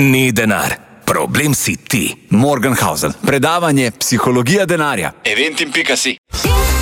Ni denar. Problem si ti. Morgenhausen. Predavanje Psihologija denarja. Eventim.si